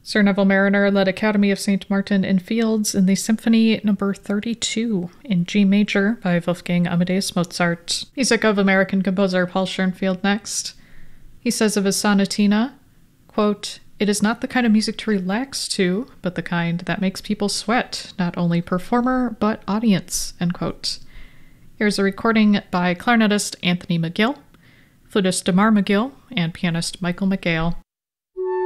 Sir Neville Mariner led Academy of St. Martin in Fields in the Symphony No. 32 in G major by Wolfgang Amadeus Mozart. Music of American composer Paul Schoenfield next. He says of his sonatina, quote, "It is not the kind of music to relax to, but the kind that makes people sweat, not only performer, but audience," end quote. Here's a recording by clarinetist Anthony McGill, flutist Damar McGill, and pianist Michael McGale.